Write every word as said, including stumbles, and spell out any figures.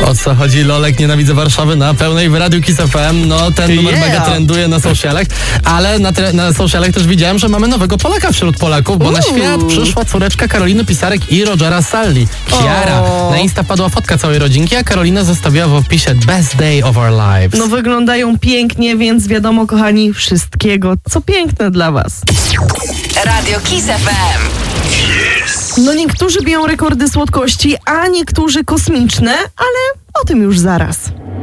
O co chodzi? Lolek nienawidzę Warszawy na pełnej w Radiu Kiss F M. No ten numer yeah. mega trenduje na socialach, ale na, tre- na socialach też widziałem, że mamy nowego Polaka wśród Polaków, bo Uuu. na świat przyszła córeczka Karoliny Pisarek i Rogera Sully. Kiara. O. Na Insta padła fotka całej rodzinki, a Karolina zostawiła w opisie Best Day of Our Lives. No wyglądają pięknie, więc wiadomo, kochani, wszystkiego, co piękne dla was. Radio Kiss F M. No niektórzy biją rekordy słodkości, a niektórzy kosmiczne, ale o tym już zaraz.